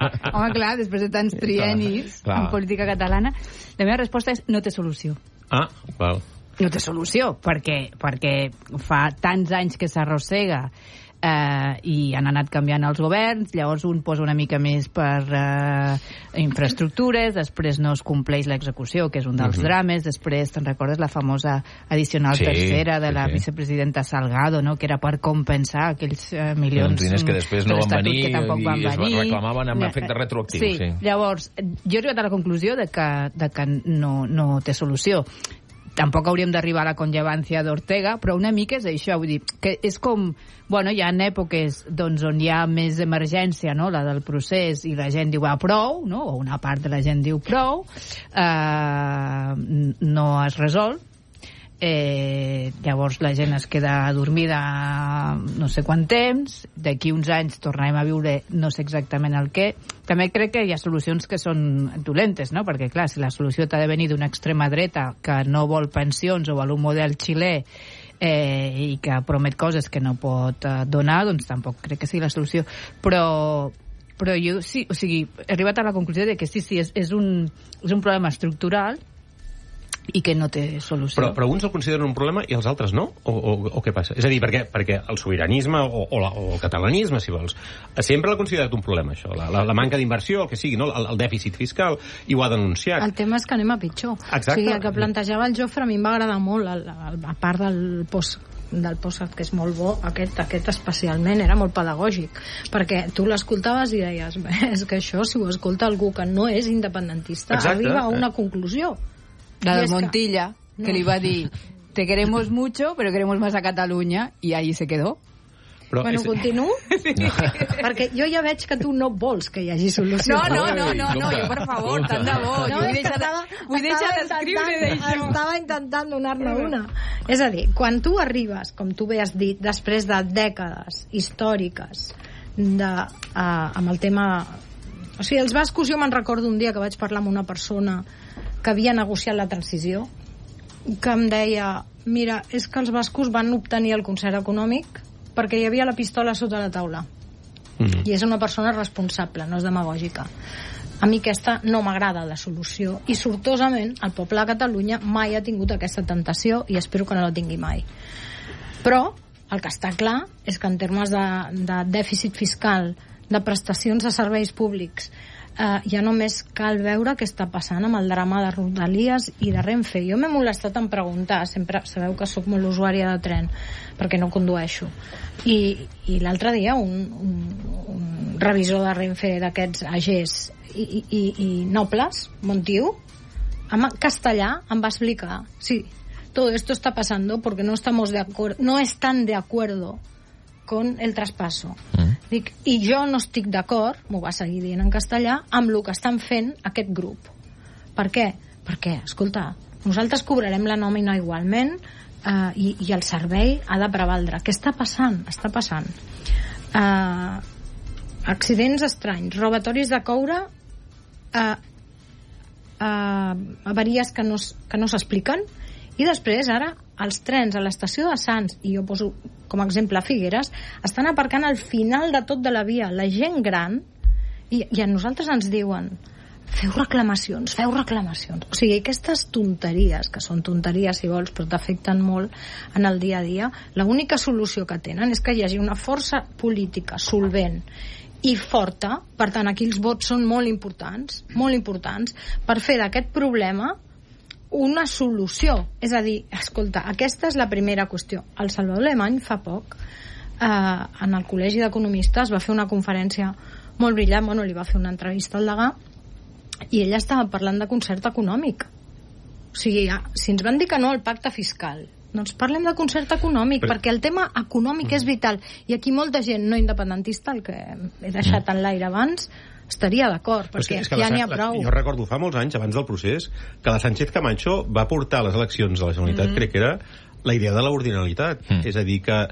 Home, clar, després de tants triennis en política catalana, la meva resposta és no té solució. Val. No té solució, perquè fa tants anys que s'arrossega i han anat canviant els governs, llavors un posa una mica més per infraestructures, després no es compleix l'execució, que és un dels drames, després te'n recordes la famosa addicional tercera de la vicepresidenta Salgado, no? Que era per compensar aquells milions diners que després no van venir que tampoc van venir. Es reclamaven amb efecte retroactiu. Sí. Llavors, jo he arribat a la conclusió de que no té solució. Tampoc hauríem d'arribar a la congevància d'Ortega, però una mica és això, vull dir, que és com, bueno, hi ha èpoques doncs, on hi ha més emergència, no?, la del procés, i la gent diu, prou, no?, o una part de la gent diu prou, no es resol, llavors la gent es queda adormida no sé quant temps, d'aquí uns anys tornarem a viure no sé exactament el què. També crec que hi ha solucions que són dolentes, no? Perquè clar, si la solució t'ha de venir d'una extrema dreta que no vol pensions o vol un model xilè i que promet coses que no pot donar, doncs tampoc crec que sigui la solució. Però jo sí, o sigui, he arribat a la conclusió de que sí, és un problema estructural i que no té solució. Però uns el consideren un problema i els altres no? O què passa? És a dir, perquè el sobiranisme o el catalanisme, si vols, sempre l'ha considerat un problema, això. La manca d'inversió, el que sigui, no? El dèficit fiscal, i ho ha denunciat. El tema és que anem a pitjor. Exacte. O sigui, el que plantejava el Jofre a mi em va agradar molt, a part del post que és molt bo, aquest especialment era molt pedagògic, perquè tu l'escoltaves i deies, és que això, si ho escolta algú que no és independentista, arriba a una conclusió. La de Montilla, que li va dir te queremos mucho, pero queremos más a Catalunya, i ahí se quedó. Bueno, continuo? Sí. Perquè jo ja veig que tu no vols que hi hagi solució. No, jo, per favor, tant de bo. Vull deixar d'escriure d'això. Estava intentant donar-ne una. És a dir, quan tu arribes, com tu bé has dit, després de dècades històriques amb el tema... O sigui, els bascos, jo me'n recordo un dia que vaig parlar amb una persona que havia negociat la transició, que em deia, mira, és que els bascos van obtenir el concert econòmic perquè hi havia la pistola sota la taula. I és una persona responsable, no és demagògica. A mi aquesta no m'agrada la solució, i sortosament el poble de Catalunya mai ha tingut aquesta tentació i espero que no la tingui mai. Però el que està clar és que en termes de dèficit fiscal, de prestacions de serveis públics, ja només cal veure què està passant amb el drama de Rodalies i de Renfe. Jo m'he molestat en preguntar, sempre sabeu que sóc molt usuària de tren perquè no condueixo, i l'altre dia un revisor de Renfe d'aquests AGs i nobles, Montiu, en castellà em va explicar, sí, todo esto está pasando porque no están de acuerdo con el traspaso. Dic, i jo no estic d'acord, m'ho va seguir dient en castellà, amb el que estan fent aquest grup. Per què? Perquè, escolta, nosaltres cobrarem la nòmina igualment i el servei ha de prevaldre. Què està passant? Està passant. Accidents estranys, robatoris de coure, avaries que no s'expliquen, i després ara els trens a l'estació de Sants, i jo poso com a exemple Figueres, estan aparcant al final de tot de la via la gent gran, i a nosaltres ens diuen feu reclamacions. O sigui, aquestes tonteries, que són tonteries si vols, però t'afecten molt en el dia a dia, l'única solució que tenen és que hi hagi una força política solvent i forta, per tant aquí els vots són molt importants, per fer d'aquest problema una solució. És a dir, escolta, aquesta és la primera qüestió. El Salvador Alemany fa poc en el Col·legi d'Economistes va fer una conferència molt brillant, li va fer una entrevista al degà, i ella estava parlant de concert econòmic. O sigui, si ens van dir que no al pacte fiscal, doncs parlem de concert econòmic, perquè el tema econòmic és vital, i aquí molta gent no independentista, el que he deixat en l'aire abans, estaria d'acord, perquè ja n'hi ha prou. Jo recordo fa molts anys, abans del procés, que la Sánchez Camacho va portar a les eleccions de la Generalitat, crec que era la idea de l'ordinalitat. És a dir, que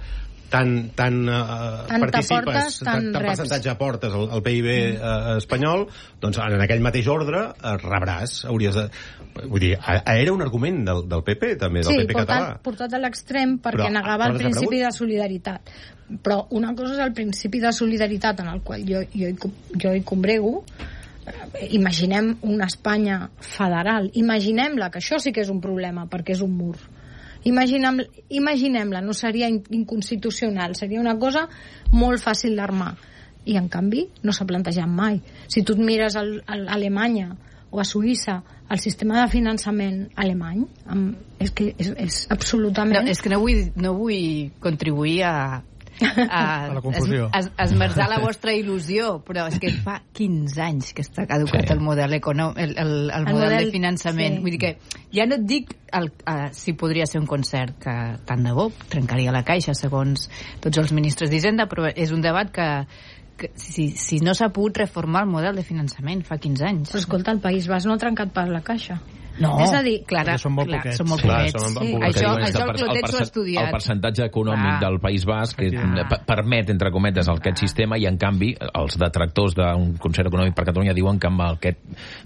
participes, tant percentatge aportes al PIB espanyol, doncs en aquell mateix ordre rebràs, hauries de... Vull dir, era un argument del PP, també, del PP català. Sí, portat a l'extrem perquè negava el principi de solidaritat. Però una cosa és el principi de solidaritat en el qual jo hi combrego. Imaginem una Espanya federal, imaginem-la, que això sí que és un problema, perquè és un mur. Imaginem-la, no seria inconstitucional, seria una cosa molt fàcil d'armar. I, en canvi, no s'ha plantejat mai. Si tu et mires a Alemanya o a Suïssa, el sistema de finançament alemany és que és absolutament... No, és que no vull contribuir a la confusió. Esmerçar la vostra il·lusió, però és que fa 15 anys que està caducat el model econòmic, el model de finançament. Sí. Vull dir que ja no et dic si podria ser un concert que tant de bo trencaria la caixa segons tots els ministres d'Hisenda, però és un debat que si no s'ha pogut reformar el model de finançament fa 15 anys. Però escolta, el País Basc no ha trencat pas la caixa. No, és a dir, són molt poquets. Són molt poquets. Sí. Això el Clotet s'ho ha estudiat. El percentatge econòmic del País Basc permet, entre cometes, aquest sistema, i en canvi els detractors d'un concert econòmic per Catalunya diuen que amb aquest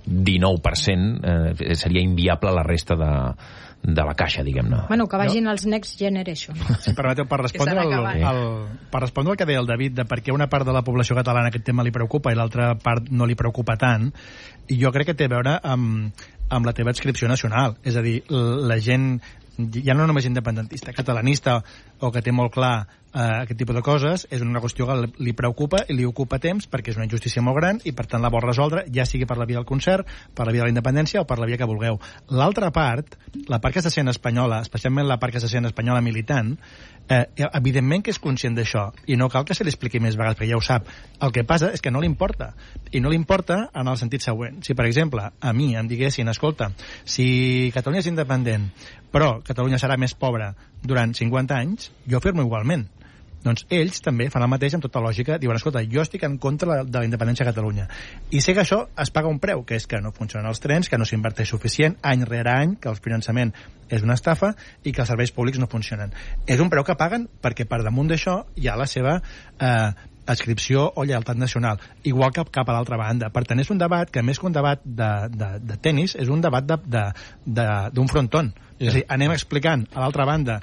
19% seria inviable la resta de la caixa, diguem-ne. Bueno, que vagin els Next Generation. Si permeteu, per respondre al que deia el David, de per què una part de la població catalana aquest tema li preocupa i l'altra part no li preocupa tant, jo crec que té a veure amb la teva adscripció nacional. És a dir, la gent, ja no només independentista, catalanista, o que té molt clar aquest tipus de coses, és una qüestió que li preocupa i li ocupa temps perquè és una injustícia molt gran i per tant la vol resoldre, ja sigui per la via del concert, per la via de la independència o per la via que vulgueu. L'altra part, la part que se sent espanyola, especialment la part que se sent espanyola militant, evidentment que és conscient d'això i no cal que se li expliqui més vegades perquè ja ho sap. El que passa és que no li importa, i no li importa en el sentit següent. Si per exemple a mi em diguessin, escolta, si Catalunya és independent però Catalunya serà més pobra durant 50 anys, jo firmo igualment. Doncs ells també fan el mateix amb tota lògica, diuen, escolta, jo estic en contra de la independència de Catalunya, i sé que això es paga un preu, que és que no funcionen els trens, que no s'inverteix suficient any rere any, que el finançament és una estafa i que els serveis públics no funcionen. És un preu que paguen perquè per damunt d'això hi ha la seva adscripció o lleialtat nacional, igual que cap a l'altra banda. Per tant, és un debat que més que un debat de tenis, és un debat d'un frontón. És a dir, anem explicant a l'altra banda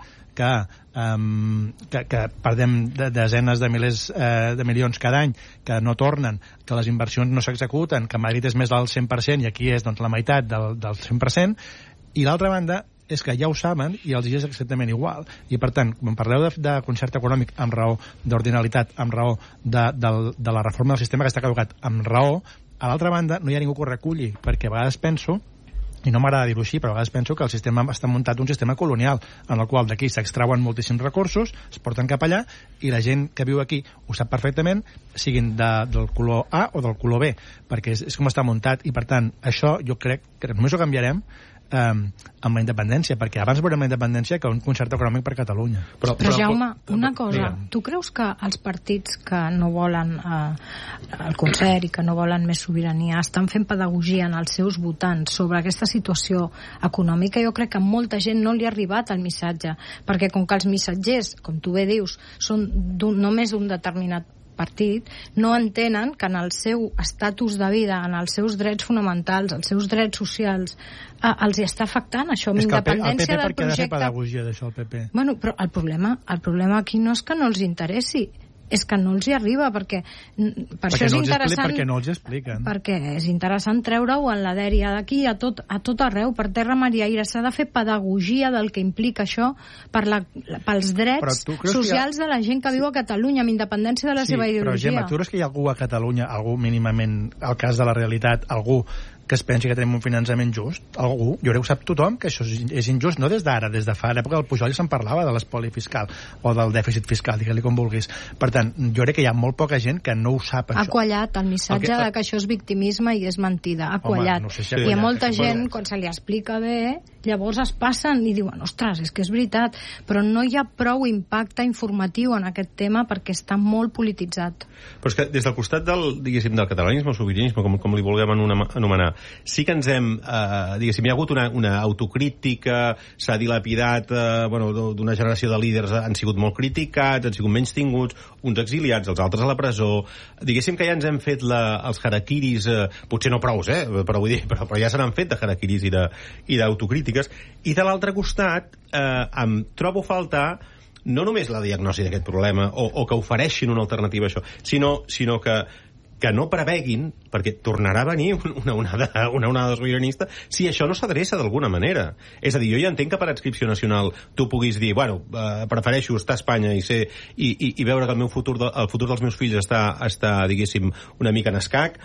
que perdem desenes de milers de milions cada any, que no tornen, que les inversions no s'executen, que a Madrid és més del 100% i aquí és doncs, la meitat del 100%, i l'altra banda és que ja ho saben i els és exactament igual. I per tant, quan parleu de concert econòmic amb raó d'ordinalitat, amb raó de la reforma del sistema que està caducat, amb raó, a l'altra banda no hi ha ningú que ho reculli, perquè a vegades penso, i no m'agrada dir-ho així, però a vegades penso que el sistema està muntat un sistema colonial, en el qual d'aquí s'extrauen moltíssims recursos, es porten cap allà, i la gent que viu aquí ho sap perfectament, siguin del color A o del color B, perquè és com està muntat, i per tant, això jo crec que només ho canviarem amb la independència, perquè abans veurem la independència que un concert econòmic per Catalunya. Però Jaume, una cosa, tu creus que els partits que no volen el concert i que no volen més sobirania estan fent pedagogia en els seus votants sobre aquesta situació econòmica? Jo crec que a molta gent no li ha arribat el missatge, perquè com que els missatgers, com tu bé dius, són només d'un determinat partit, no entenen que en el seu estatus de vida, en els seus drets fonamentals, els seus drets socials, els hi està afectant això, amb independència del projecte. El PP per què ha de fer pedagogia d'això, el PP? Bueno, però el problema aquí no és que no els interessi, és que no els hi arriba, perquè això és interessant, perquè no els expliquen. Perquè és interessant treure-ho en la dèria d'aquí a tot arreu, per terra, mar i aire. S'ha de fer pedagogia del que implica això pels drets socials de la gent que viu a Catalunya, amb independència de la seva ideologia. Però, Gemma, tu creus que hi ha algú a Catalunya, algú mínimament al cas de la realitat, algú que es pensi que tenim un finançament just? Algú? Jo crec que ho sap tothom que això és injust, no des d'ara, des de fa l'època del Pujol ja se'n parlava de l'espoli fiscal o del dèficit fiscal, digue-li com vulguis. Per tant, tant, jo crec que hi ha molt poca gent que no ho sap, això. Ha quallat el missatge de que això és victimisme i és mentida. Ha quallat. No sé si hi ha molta gent, quan se li explica bé, llavors es passen i diuen, ostres, és que és veritat, però no hi ha prou impacte informatiu en aquest tema perquè està molt polititzat. Però és que des del costat del, diguéssim, del catalanisme o sobiranisme, com li vulguem anomenar, sí que ens hem, diguéssim, hi ha hagut una autocrítica, s'ha dilapidat, d'una generació de líders han sigut molt criticats, han sigut menys tinguts, uns exiliats, els altres a la presó. Diguéssim que ja ens hem fet els harakiris, potser no prous, però vull dir, però ja se n'han fet de harakiris i d'autocrítiques. I de l'altre costat, em trobo a faltar no només la diagnosi d'aquest problema o que ofereixin una alternativa a això, sinó que no preveguin, perquè tornarà a venir una onada sobiranista si això no s'adreça d'alguna manera. És a dir, jo ja entenc que per adscripció nacional tu puguis dir, prefereixo estar a Espanya i veure que el futur dels meus fills està diguéssim, una mica en escac,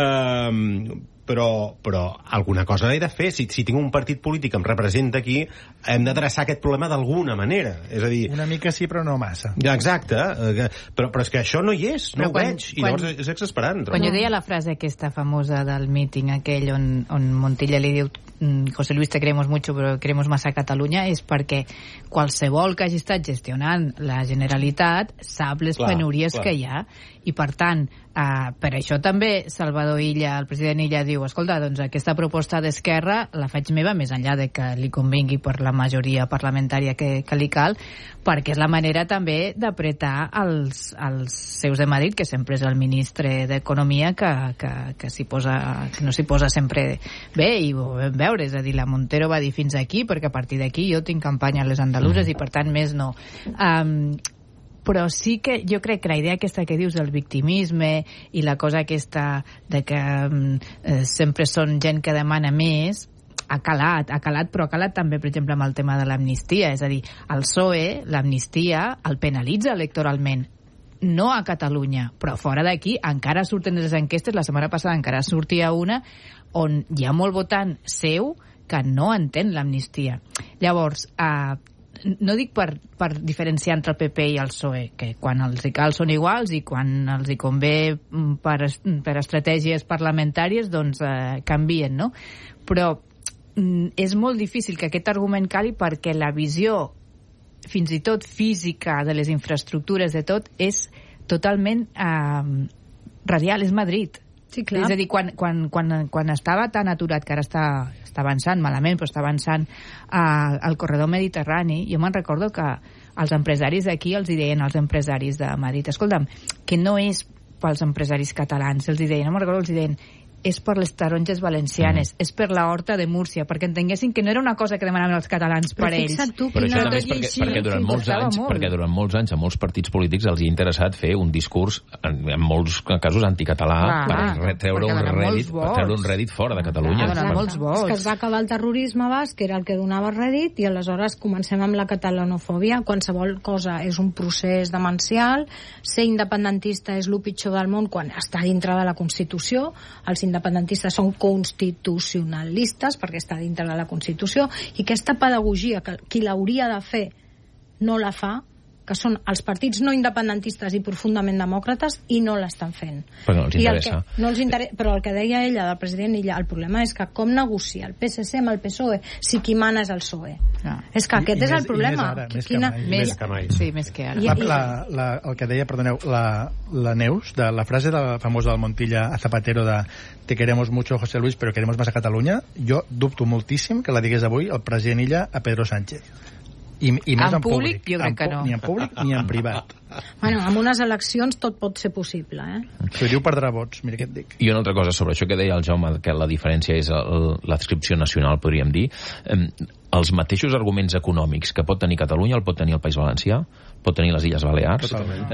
però alguna cosa he de fer. Si tinc un partit polític que em representa aquí, hem d'adreçar aquest problema d'alguna manera. És a dir... Una mica sí, però no massa. Exacte. Però és que això no hi és, no ho veig. I llavors és exasperant. Quan jo deia la frase aquesta famosa del míting aquell on Montilla li diu José Luis, te queremos mucho, pero queremos más a Catalunya, és perquè qualsevol que hagi estat gestionant la Generalitat sap les penúries que hi ha. I, per tant, per això també Salvador Illa, el president Illa, diu, escolta, doncs aquesta proposta d'Esquerra la faig meva, més enllà de que li convingui per la majoria parlamentària que li cal, perquè és la manera també d'apretar els seus de Madrid, que sempre és el ministre d'Economia que no s'hi posa sempre bé, i ho vam veure, és a dir, la Montero va dir fins aquí, perquè a partir d'aquí jo tinc campanya a les andaluses i per tant més no. Però sí que jo crec que la idea aquesta que dius del victimisme i la cosa aquesta de que sempre són gent que demana més, ha calat, però ha calat també, per exemple, amb el tema de l'amnistia. És a dir, el PSOE, l'amnistia, el penalitza electoralment. No a Catalunya, però fora d'aquí encara surten les enquestes. La setmana passada encara sortia una on hi ha molt votant seu que no entén l'amnistia. Llavors, no dic per diferenciar entre el PP i el PSOE, que quan els hi cal són iguals i quan els hi convé per estratègies parlamentàries doncs canvien, no? Però és molt difícil que aquest argument cali perquè la visió fins i tot física de les infraestructures de tot és totalment radial, és Madrid. Sí, clar. És a dir, quan estava tan aturat, que ara està avançant malament, però està avançant al corredor mediterrani, jo me'n recordo que els empresaris d'aquí els hi deien als empresaris de Madrid, escolta'm, que no és pels empresaris catalans, els hi deien, no me'n recordo, els hi deien, és per les taronges valencianes, és per la horta de Múrcia, perquè entenguessin que no era una cosa que demanaven els catalans per ells. Però això també és perquè durant molts anys a molts partits polítics els hi ha interessat fer un discurs, en molts casos anticatalà, per treure un rèdit fora de Catalunya. És que es va acabar el terrorisme basc, que era el que donava rèdit, i aleshores comencem amb la catalanofòbia. Qualsevol cosa és un procés demencial, ser independentista és el pitjor del món quan està dintre de la Constitució. Els independentistes són constitucionalistes perquè està dintre de la Constitució, i aquesta pedagogia que qui l'hauria de fer no la fa, que són els partits no independentistes i profundament demòcrates, i no l'estan fent. Però no els interessa. Però el que deia ella, del president Illa, el problema és que com negocia el PSC amb el PSOE si qui mana és el PSOE? És que aquest és el problema. Més que mai. Sí, més que ara. El que deia, perdoneu, la Neus, de la frase famosa del Montilla a Zapatero de te queremos mucho, José Luis, pero queremos más a Catalunya, jo dubto moltíssim que la digués avui el president Illa a Pedro Sánchez. I més en públic, jo crec que no. Ni en públic ni en privat. Bueno, amb unes eleccions tot pot ser possible, Si ho diu perdrà vots, mira què et dic. I una altra cosa sobre això que deia el Jaume, que la diferència és l'adscripció nacional, podríem dir. Els mateixos arguments econòmics que pot tenir Catalunya el pot tenir el País Valencià, pot tenir les Illes Balears,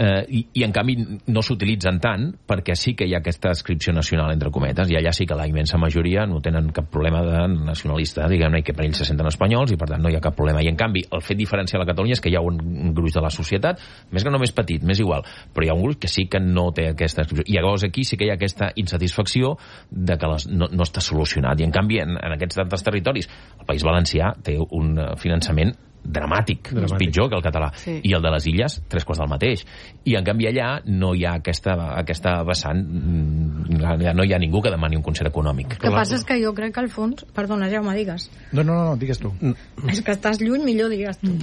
i en canvi no s'utilitzen tant perquè sí que hi ha aquesta adscripció nacional, entre cometes, i allà sí que la immensa majoria no tenen cap problema de nacionalista, diguem-ne, i que per ells se senten espanyols i per tant no hi ha cap problema. I en canvi el fet diferencial a Catalunya és que hi ha un gruix de la societat, més que no més petit, més igual, però hi ha un gruix que sí que no té aquesta adscripció. I llavors aquí sí que hi ha aquesta insatisfacció de que no està solucionat. I en canvi en aquests altres territoris el País Valencià té un finançament dramàtic. És pitjor que el català. Sí. I el de les Illes, 3/4 del mateix. I en canvi allà no hi ha aquesta vessant, no hi ha ningú que demani un concert econòmic. El que passa és que jo crec que al fons... Perdona, Jaume, digues. No, digues tu. És que estàs lluny, millor digues tu.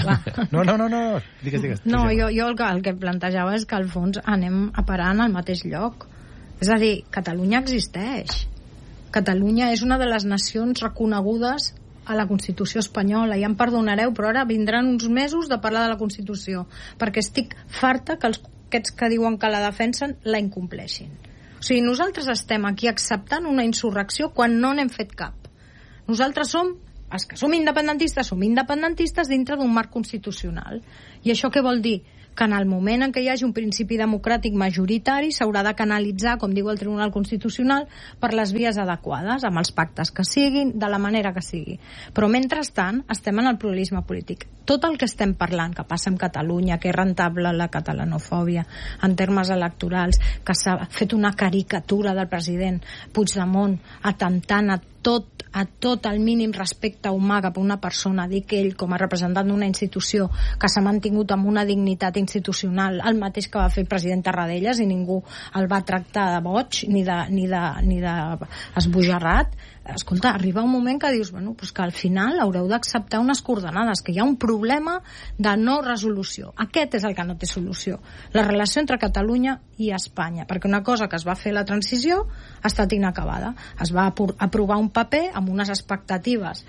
No, digues. No, jo el que plantejava és que al fons anem a parar en el mateix lloc. És a dir, Catalunya existeix. Catalunya és una de les nacions reconegudes a la Constitució espanyola. Ja em perdonareu, però ara vindran uns mesos de parlar de la Constitució, perquè estic farta que aquests que diuen que la defensen la incompleixin. O sigui, nosaltres estem aquí acceptant una insurrecció quan no n'hem fet cap. Nosaltres els que som independentistes dintre d'un marc constitucional. I això què vol dir? Que en el moment en què hi hagi un principi democràtic majoritari s'haurà de canalitzar, com diu el Tribunal Constitucional, per les vies adequades, amb els pactes que siguin, de la manera que sigui. Però mentrestant estem en el pluralisme polític. Tot el que estem parlant, que passa en Catalunya, que és rentable la catalanofòbia en termes electorals, que s'ha fet una caricatura del president Puigdemont atemptant a tot el mínim respecte humà cap a una persona, dir que ell, com a representant d'una institució que s'ha mantingut amb una dignitat institucional, el mateix que va fer el president Tarradellas, i ningú el va tractar de boig ni de esbojarrat. Escolta, arriba un moment que dius, bueno, pues que al final haureu d'acceptar unes coordenades, que hi ha un problema de no resolució. Aquest és el que no té solució. La relació entre Catalunya i Espanya. Perquè una cosa que es va fer la transició ha estat inacabada. Es va aprovar un paper amb unes expectatives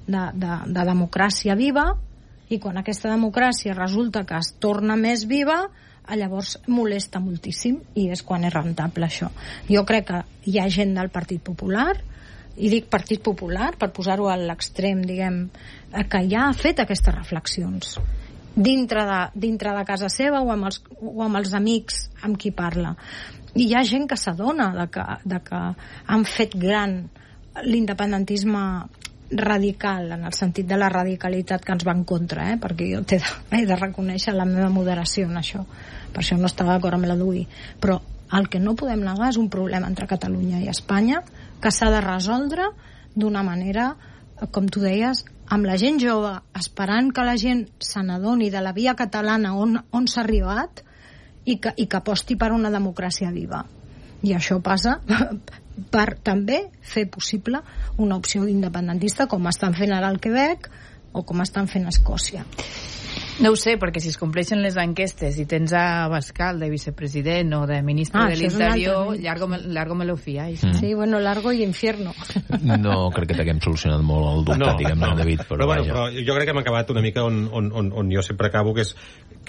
de democràcia viva, i quan aquesta democràcia resulta que es torna més viva, llavors molesta moltíssim, i és quan és rentable això. Jo crec que hi ha gent del Partit Popular, i dic Partit Popular per posar-ho a l'extrem, diguem, que ja ha fet aquestes reflexions dintre de casa seva o amb els amics amb qui parla. I hi ha gent que s'adona de que han fet gran l'independentisme radical, en el sentit de la radicalitat que ens va en contra, perquè jo he de reconèixer la meva moderació en això. Per això no estava d'acord amb la DUI. Però el que no podem negar és un problema entre Catalunya i Espanya que s'ha de resoldre d'una manera, com tu deies, amb la gent jove, esperant que la gent se n'adoni de la via catalana on s'ha arribat i que aposti per una democràcia viva. I això passa per també fer possible una opció independentista, com estan fent ara al Quebec o com estan fent a Escòcia. No ho sé, perquè si es compleixen les enquestes i tens a Abascal de vicepresident o de ministre de l'Interior, largo me lo fiáis. Sí, bueno, largo i infierno. No crec que t'haguem solucionat molt el dubte, diguem-ne, David. Però jo crec que hem acabat una mica on jo sempre acabo, que és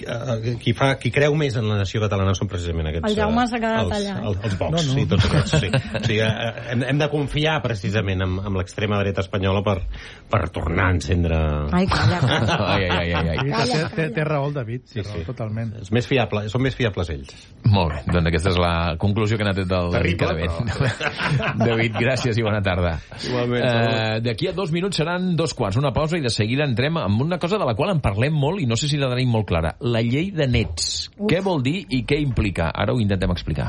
qui creu més en la nació catalana són precisament aquests... El Jaume s'ha quedat allà. Els Vox, sí, tots aquests, sí. O sigui, hem de confiar precisament en l'extrema dreta espanyola per tornar a encendre... Ai, calla. Ai. Té raó el David, sí, totalment. Són més fiables ells. Molt bé, doncs aquesta és la conclusió que n'ha tret del David Cadavell. David, gràcies i bona tarda. Igualment. D'aquí a 2 minuts seran 2:15, una pausa, i de seguida entrem amb una cosa de la qual en parlem molt i no sé si la tenim molt clara. La llei de nets. Què vol dir i què implica? Ara ho intentem explicar.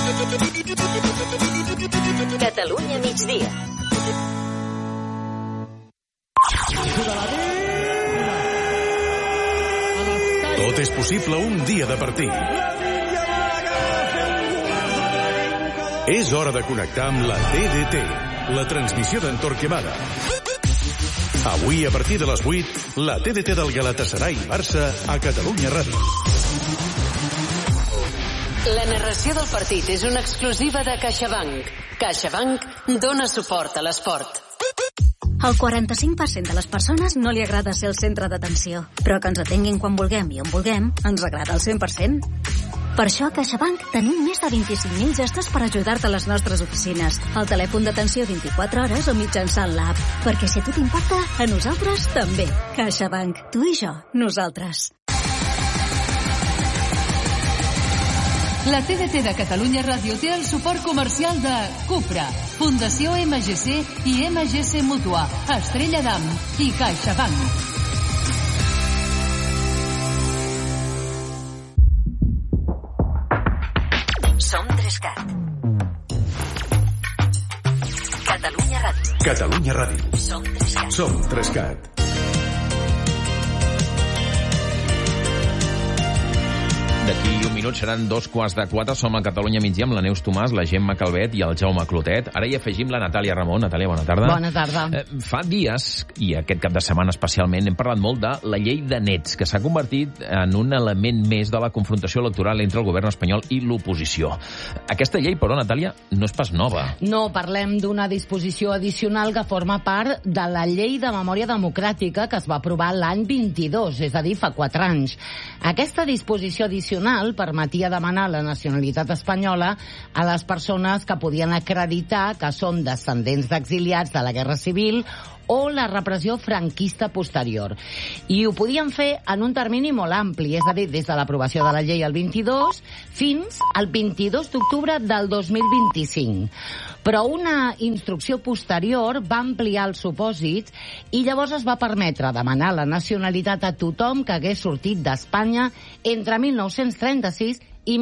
Catalunya migdia. Tot és possible un dia de partit. És hora de connectar amb la TDT, la transmissió d'en Torquemada. Avui, a partir de les 8, la TDT del Galatasaray Barça a Catalunya Ràdio. La narració del partit és una exclusiva de CaixaBank. CaixaBank dona suport a l'esport. Al 45% de les persones no li agrada ser el centre d'atenció, però que ens atenguin quan vulguem i on vulguem ens agrada al 100%. Per això a CaixaBank tenim més de 25.000 gestos per ajudar-te a les nostres oficines, al telèfon d'atenció 24 hores o mitjançant l'app. Perquè si a tu t'importa, a nosaltres també. CaixaBank, tu i jo, nosaltres. La TDT de Catalunya Ràdio té el suport comercial de Cupra, Fundació MGC i MGC Mútua, Estrella d'Am i CaixaBank. Som 3CAT. Catalunya Ràdio. Catalunya Ràdio. Som 3CAT. Som 3CAT. D'aquí un minut seran 3:45. Som a Catalunya migdia amb la Neus Tomàs, la Gemma Calvet i el Jaume Clotet. Ara hi afegim la Natàlia Ramon. Natàlia, bona tarda. Bona tarda. Fa dies, i aquest cap de setmana especialment, hem parlat molt de la llei de nets, que s'ha convertit en un element més de la confrontació electoral entre el govern espanyol i l'oposició. Aquesta llei, però, Natàlia, no és pas nova. No, parlem d'una disposició addicional que forma part de la llei de memòria democràtica que es va aprovar l'any 22, és a dir, fa 4 anys. Aquesta disposició addicional permetia demanar la nacionalitat espanyola a les persones que podien acreditar que són descendents d'exiliats de la Guerra Civil o la repressió franquista posterior. I ho podien fer en un termini molt ampli, és a dir, des de l'aprovació de la llei el 22 fins al 22 d'octubre del 2025. Però una instrucció posterior va ampliar els supòsits i llavors es va permetre demanar la nacionalitat a tothom que hagués sortit d'Espanya entre 1936 i